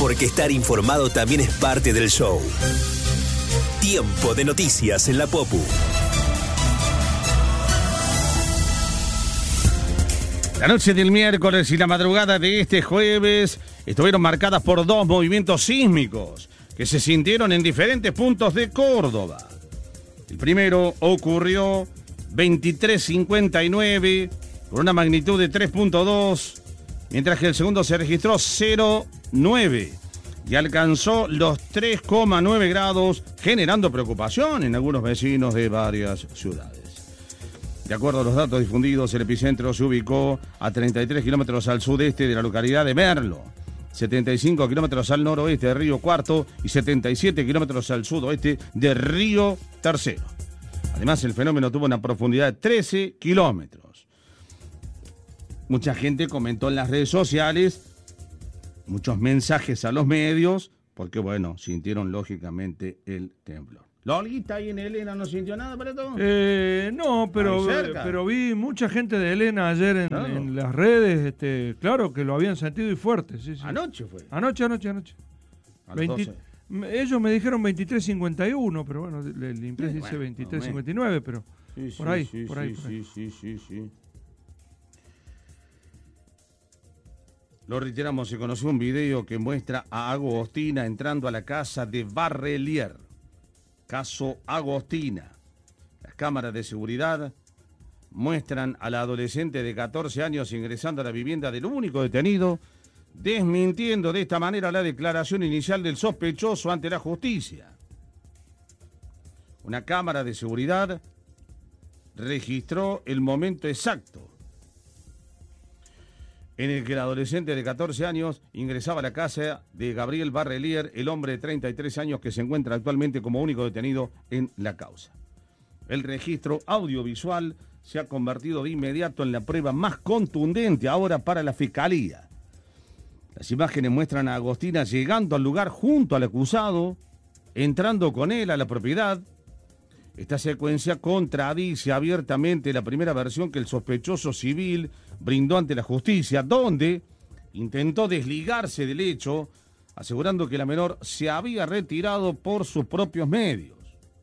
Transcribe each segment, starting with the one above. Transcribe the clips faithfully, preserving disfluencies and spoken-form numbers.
Porque estar informado también es parte del show. Tiempo de noticias en la Popu. La noche del miércoles y la madrugada de este jueves estuvieron marcadas por dos movimientos sísmicos que se sintieron en diferentes puntos de Córdoba. El primero ocurrió veintitrés cincuenta y nueve con una magnitud de tres punto dos, mientras que el segundo se registró cero nueve y alcanzó los tres coma nueve grados, generando preocupación en algunos vecinos de varias ciudades. De acuerdo a los datos difundidos, el epicentro se ubicó a treinta y tres kilómetros al sudeste de la localidad de Merlo, setenta y cinco kilómetros al noroeste de Río Cuarto y setenta y siete kilómetros al sudoeste de Río Tercero. Además, el fenómeno tuvo una profundidad de trece kilómetros. Mucha gente comentó en las redes sociales, muchos mensajes a los medios, porque bueno, sintieron lógicamente el temblor. ¿La Olguita ahí en Elena no sintió nada para todo? Eh, no, pero, pero vi mucha gente de Elena ayer en, claro. en las redes, este, claro que lo habían sentido y fuerte. Sí, sí. ¿Anoche fue? Anoche, anoche, anoche. veinte, ellos me dijeron veintitrés cincuenta y uno, pero bueno, el, el impreso sí, dice bueno, veintitrés cincuenta y nueve, pero sí, por, sí, ahí, sí, por ahí, sí, por ahí. Sí, sí, sí, sí. Lo reiteramos, se conoció un video que muestra a Agostina entrando a la casa de Barrelier. Caso Agostina. Las cámaras de seguridad muestran a la adolescente de catorce años ingresando a la vivienda del único detenido, desmintiendo de esta manera la declaración inicial del sospechoso ante la justicia. Una cámara de seguridad registró el momento exacto en el que el adolescente de catorce años ingresaba a la casa de Gabriel Barrelier, el hombre de treinta y tres años que se encuentra actualmente como único detenido en la causa. El registro audiovisual se ha convertido de inmediato en la prueba más contundente ahora para la Fiscalía. Las imágenes muestran a Agostina llegando al lugar junto al acusado, entrando con él a la propiedad. Esta secuencia contradice abiertamente la primera versión que el sospechoso civil brindó ante la justicia, donde intentó desligarse del hecho, asegurando que la menor se había retirado por sus propios medios.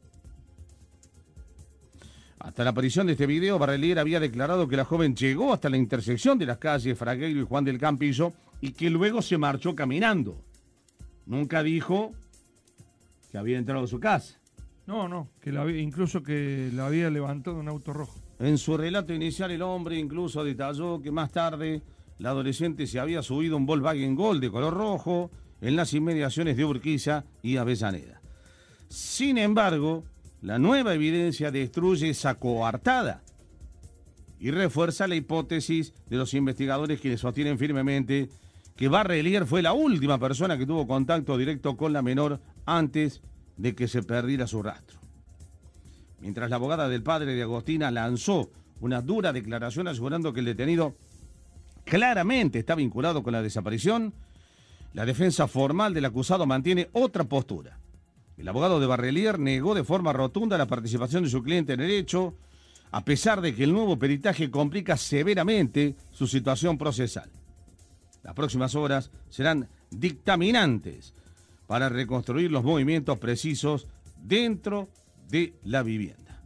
Hasta la aparición de este video, Barrelier había declarado que la joven llegó hasta la intersección de las calles Fragueiro y Juan del Campillo y que luego se marchó caminando. Nunca dijo que había entrado a su casa. No, no, que la, incluso que la había levantado un auto rojo. En su relato inicial, el hombre incluso detalló que más tarde la adolescente se había subido a un Volkswagen Gol de color rojo en las inmediaciones de Urquiza y Avellaneda. Sin embargo, la nueva evidencia destruye esa coartada y refuerza la hipótesis de los investigadores, quienes sostienen firmemente que Barrelier fue la última persona que tuvo contacto directo con la menor antes de que se perdiera su rastro. Mientras la abogada del padre de Agostina lanzó una dura declaración asegurando que el detenido claramente está vinculado con la desaparición, la defensa formal del acusado mantiene otra postura. El abogado de Barrelier negó de forma rotunda la participación de su cliente en el hecho, a pesar de que el nuevo peritaje complica severamente su situación procesal. Las próximas horas serán dictaminantes para reconstruir los movimientos precisos dentro de la vivienda.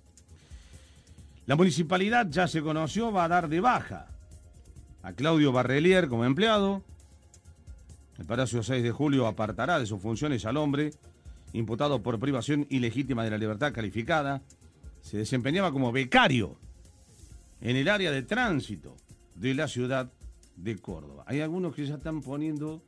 La municipalidad, ya se conoció, va a dar de baja a Claudio Barrelier como empleado. El Palacio seis de julio apartará de sus funciones al hombre imputado por privación ilegítima de la libertad calificada. Se desempeñaba como becario en el área de tránsito de la ciudad de Córdoba. Hay algunos que ya están poniendo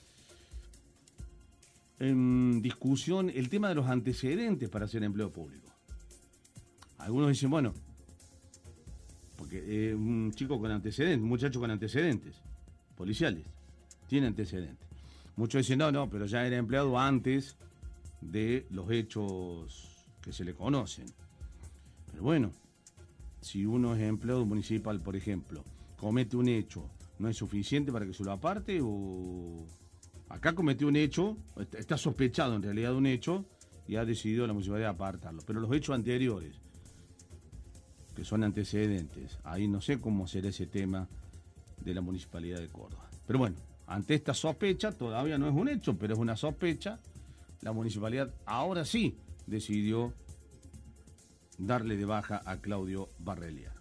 en discusión el tema de los antecedentes para hacer empleo público. Algunos dicen, bueno, porque eh, un chico con antecedentes, un muchacho con antecedentes policiales, tiene antecedentes. Muchos dicen, no, no, pero ya era empleado antes de los hechos que se le conocen. Pero bueno, si uno es empleado municipal, por ejemplo, comete un hecho, ¿no es suficiente para que se lo aparte o...? Acá cometió un hecho, está sospechado en realidad de un hecho y ha decidido la municipalidad apartarlo. Pero los hechos anteriores, que son antecedentes, ahí no sé cómo será ese tema de la municipalidad de Córdoba. Pero bueno, Ante esta sospecha, todavía no es un hecho, pero es una sospecha, la municipalidad ahora sí decidió darle de baja a Claudio Barrelier.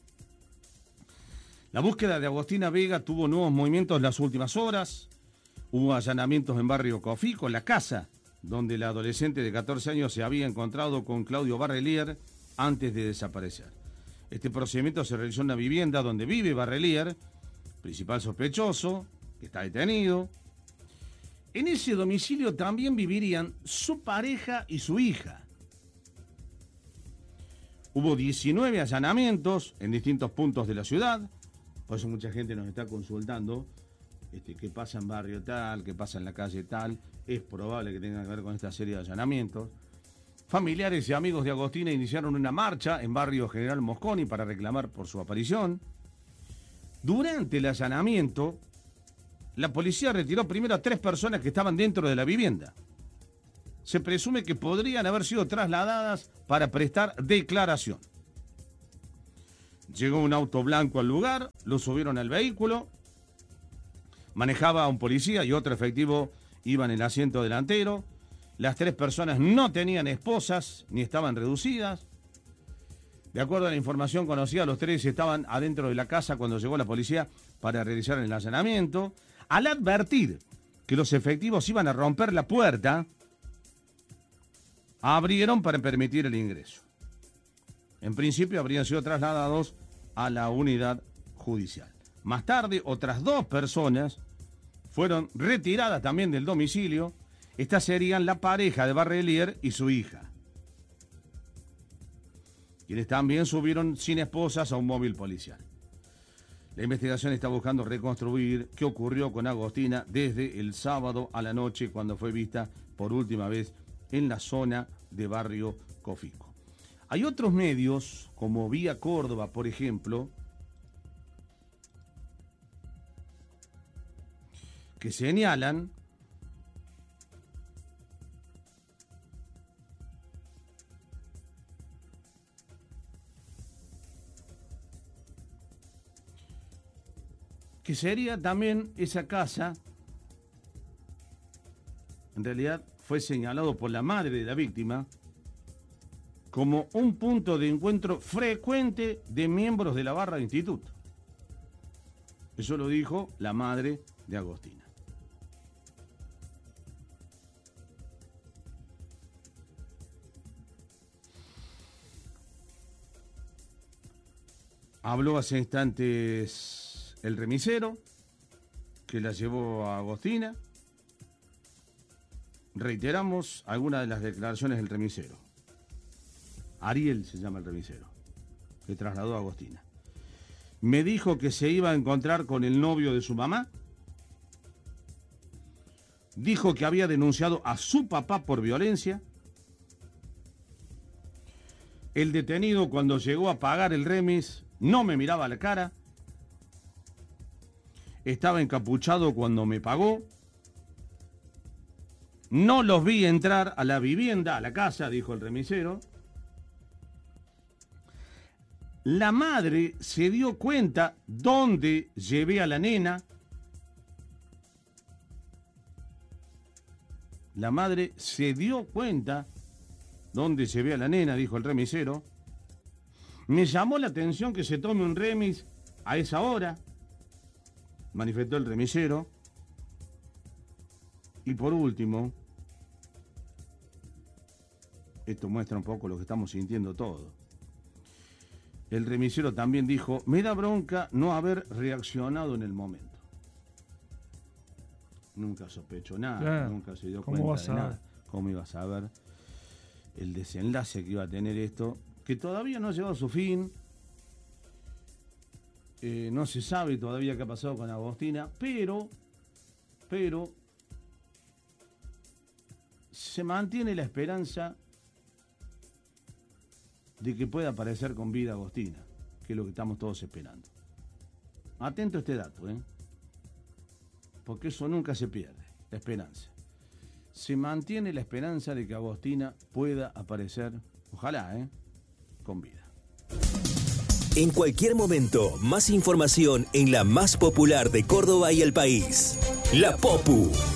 La búsqueda de Agostina Vega tuvo nuevos movimientos en las últimas horas. Hubo allanamientos en barrio Cofico, la casa donde la adolescente de catorce años se había encontrado con Claudio Barrelier antes de desaparecer. Este procedimiento se realizó en una vivienda donde vive Barrelier, principal sospechoso, que está detenido. En ese domicilio también vivirían su pareja y su hija. Hubo diecinueve allanamientos en distintos puntos de la ciudad. Por eso mucha gente nos está consultando este, qué pasa en barrio tal, qué pasa en la calle tal. Es probable que tenga que ver con esta serie de allanamientos. Familiares y amigos de Agostina iniciaron una marcha en barrio General Mosconi para reclamar por su aparición. Durante el allanamiento, la policía retiró primero a tres personas que estaban dentro de la vivienda. Se presume que podrían haber sido trasladadas para prestar declaración. Llegó un auto blanco al lugar, lo subieron al vehículo, manejaba un policía y otro efectivo iban en el asiento delantero. Las tres personas no tenían esposas ni estaban reducidas. De acuerdo a la información conocida, los tres estaban adentro de la casa cuando llegó la policía para realizar el allanamiento. Al advertir que los efectivos iban a romper la puerta, abrieron para permitir el ingreso. En principio habrían sido trasladados a la unidad judicial. Más tarde, otras dos personas fueron retiradas también del domicilio. Estas serían la pareja de Barrelier y su hija, quienes también subieron sin esposas a un móvil policial. La investigación está buscando reconstruir qué ocurrió con Agostina desde el sábado a la noche, cuando fue vista por última vez en la zona de barrio Cofico. Hay otros medios, como Vía Córdoba, por ejemplo, que señalan que sería también esa casa, en realidad fue señalado por la madre de la víctima, como un punto de encuentro frecuente de miembros de la barra de instituto. Eso lo dijo la madre de Agostina. Habló hace instantes el remisero que la llevó a Agostina. Reiteramos algunas de las declaraciones del remisero. Ariel se llama el remisero, que trasladó a Agostina. Me dijo que se iba a encontrar con el novio de su mamá. Dijo que había denunciado a su papá por violencia. El detenido, cuando llegó a pagar el remis, no me miraba a la cara. Estaba encapuchado cuando me pagó. No los vi entrar a la vivienda, a la casa, dijo el remisero. La madre se dio cuenta dónde llevé a la nena. La madre se dio cuenta dónde llevé a la nena, dijo el remisero. Me llamó la atención que se tome un remis a esa hora, manifestó el remisero. Y por último, esto muestra un poco lo que estamos sintiendo todos. El remisero también dijo, me da bronca no haber reaccionado en el momento. Nunca sospechó nada, claro, nunca se dio cuenta de nada. ¿Cómo iba a saber el desenlace que iba a tener esto? Que todavía no ha llegado a su fin. Eh, no se sabe todavía qué ha pasado con Agostina, pero, pero, se mantiene la esperanza de que pueda aparecer con vida Agostina, que es lo que estamos todos esperando. Atento a este dato, ¿eh? Porque eso nunca se pierde, la esperanza. Se mantiene la esperanza de que Agostina pueda aparecer, ojalá, ¿eh? Con vida. En cualquier momento, más información en la más popular de Córdoba y el país. La Popu.